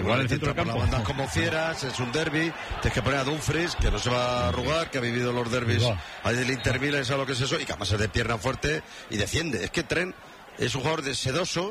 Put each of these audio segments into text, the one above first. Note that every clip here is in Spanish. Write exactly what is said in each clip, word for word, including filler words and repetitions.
igual el centro del campo. Por las bandas como fieras, es un derbi, tienes que poner a Dumfries, que no se va a arrugar, que ha vivido los derbis ahí del Inter Milan, sabe lo que es eso, y que además es de pierna fuerte y defiende. Es que Trent es un jugador de sedoso,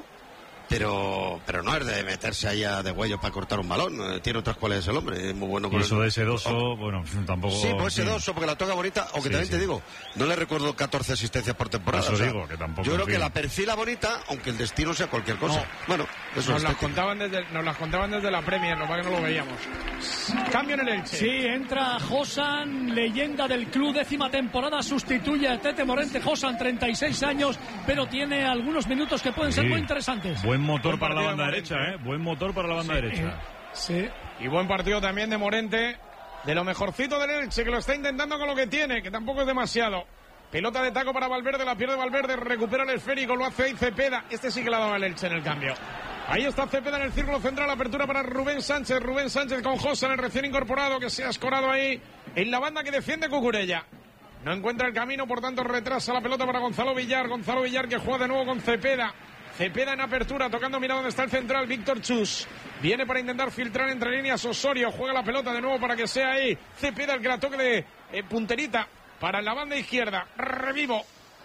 pero pero no es de meterse ahí a de huello para cortar un balón. Tiene otras cualidades el hombre, es muy bueno con y eso el... de sedoso, oh. bueno, tampoco... Sí, pues sedoso, porque la toca bonita, aunque sí, también sí. te digo, no le recuerdo catorce asistencias por temporada. Eso o sea, digo, que tampoco... Yo creo sí. que la perfila bonita, aunque el destino sea cualquier cosa. No. Bueno, eso nos es las contaban desde Nos las contaban desde la Premier, no para que no lo veíamos. Cambio en el Elche. Sí, entra Josan, leyenda del club, décima temporada, sustituye a Tete Morente. Josan, treinta y seis años, pero tiene algunos minutos que pueden sí. ser muy interesantes. Buen motor Buen para la banda de derecha, ¿eh? Buen motor para la banda sí, derecha. Eh, sí. Y buen partido también de Morente, de lo mejorcito del Elche, que lo está intentando con lo que tiene, que tampoco es demasiado. Pelota de taco para Valverde, la pierde Valverde, recupera el esférico, lo hace ahí Cepeda. Este sí que la daba el Elche en el cambio. Ahí está Cepeda en el círculo central, apertura para Rubén Sánchez. Rubén Sánchez con José, el recién incorporado, que se ha escorado ahí en la banda que defiende Cucurella. No encuentra el camino, por tanto retrasa la pelota para Gonzalo Villar. Gonzalo Villar que juega de nuevo con Cepeda. Cepeda en apertura, tocando, mira dónde está el central, Víctor Chus. Viene para intentar filtrar entre líneas Osorio. Juega la pelota de nuevo para que sea ahí Cepeda el que la toque de eh, punterita para la banda izquierda. Revivo.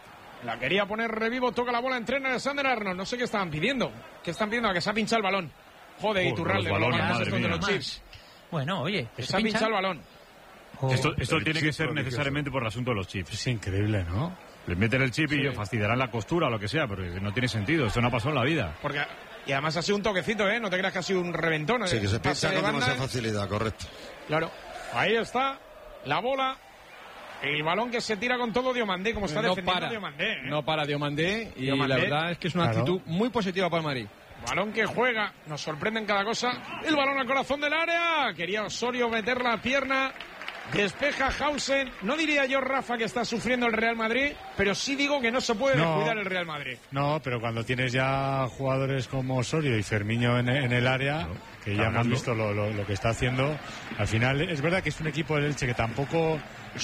La quería poner Revivo, toca la bola, entrena Alexander Arnold. No sé qué estaban pidiendo. ¿Qué están pidiendo? A que se ha pinchado el balón. Joder, oh, Iturralde, los balones, los madre de mía. los chips. Bueno, oye, que se ha pinchado el balón. Oh, esto esto tiene que ser necesariamente por el asunto de los chips. Es increíble, ¿no? Les meten el chip sí. y fastidiarán la costura o lo que sea, pero no tiene sentido. Esto no ha pasado en la vida. Porque, y además ha sido un toquecito, ¿eh? No te creas que ha sido un reventón. Sí, ¿eh? que se pincha con demasiada facilidad, correcto. Claro. Ahí está la bola. El balón que se tira con todo Diomandé, como está no defendiendo para, Diomandé. ¿eh? No para Diomandé y Diomandé. La verdad es que es una claro. actitud muy positiva para el Madrid. Balón que juega, nos sorprende en cada cosa. El balón al corazón del área. Quería Osorio meter la pierna. Despeja Hausen. No diría yo, Rafa, que está sufriendo el Real Madrid, pero sí digo que no se puede no, descuidar el Real Madrid. No, pero cuando tienes ya jugadores como Osorio y Fermiño en, en el área, no, que ya hemos visto lo, lo, lo que está haciendo, al final es verdad que es un equipo del Elche que tampoco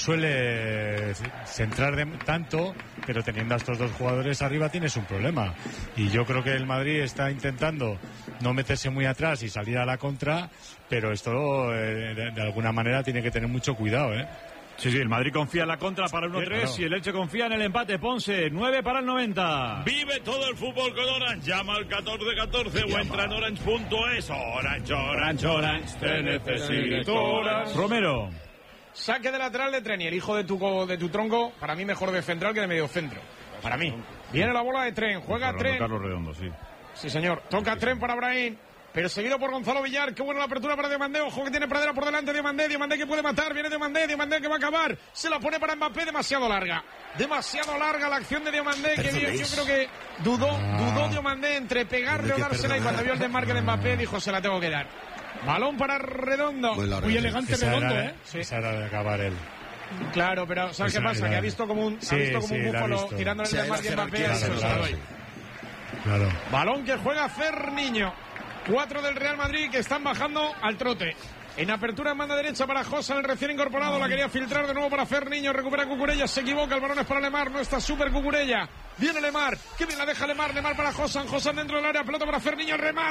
suele centrar de tanto, pero teniendo a estos dos jugadores arriba tienes un problema. Y yo creo que el Madrid está intentando no meterse muy atrás y salir a la contra, pero esto eh, de, de alguna manera tiene que tener mucho cuidado, ¿eh? Sí, sí, el Madrid confía en la contra para el uno tres sí, y el Elche confía en el empate. Ponce, nueve para el noventa. Vive todo el fútbol con Orange. Llama al catorce catorce o entra en orange punto es. Orange, Orange, Orange, te necesito. Orange. Romero. Saque de lateral de Tren y el hijo de tu, de tu tronco, para mí mejor de central que de medio centro. Para mí. Viene la bola de Tren, juega Tren. Carlos Redondo, sí. Sí, señor. Toca sí, Tren sí. para Brahim. Pero seguido por Gonzalo Villar. Qué buena la apertura para Diomandé. Ojo que tiene Pradera por delante. Diomandé. Diomandé que puede matar. Viene Diomandé. Diomandé que va a acabar. Se la pone para Mbappé. Demasiado larga. Demasiado larga la acción de Diomandé. Que yo, yo creo que dudó, ah. dudó Diomandé entre pegarle o dársela. Y cuando vio el desmarque de Mbappé dijo se la tengo que dar. Balón para Redondo. Muy, Muy elegante esa Redondo, era, ¿eh? Sí. Esa era de acabar él. Claro, pero ¿sabes qué pasa? Que ha visto como un, sí, ha visto como sí, un búfalo tirándole el desmarque a Mbappé. Claro, claro, sí. claro. Balón que juega Ferniño. Cuatro del Real Madrid que están bajando al trote. En apertura en banda derecha para Josa, el recién incorporado. La quería filtrar de nuevo para Ferniño. Recupera Cucurella, se equivoca. El balón es para Lemar. No está súper Cucurella. Viene Lemar. Qué bien la deja Lemar. Lemar para Josan. Josan dentro del área. Pelota para Ferniño. Remar.